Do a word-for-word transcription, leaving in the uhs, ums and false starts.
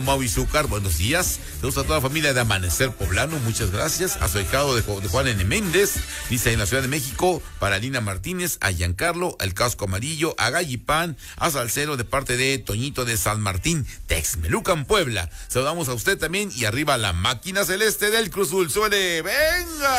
Mau Izúcar, buenos días. Saludos a toda la familia de Amanecer Poblano, muchas gracias. A su hijado de, de Juan N. Méndez, dice en la Ciudad de México, para Lina Martínez, a Giancarlo, el Casco Amarillo, a Gallipán, a Salcero de parte de Toñito de San Martín, Texmelucan, Puebla. Saludamos a usted también y arriba la máquina celeste del Cruz Azul. ¡Suele! ¡Venga!